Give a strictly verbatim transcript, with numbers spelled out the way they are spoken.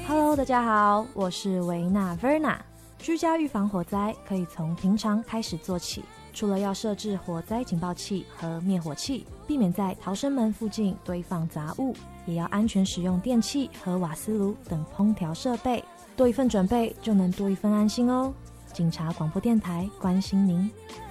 Hello， 大家好，我是维娜 Verna。居家预防火灾可以从平常开始做起，除了要设置火灾警报器和灭火器，避免在逃生门附近堆放杂物，也要安全使用电器和瓦斯炉等烹调设备。多一份准备，就能多一份安心哦。警察广播电台关心您。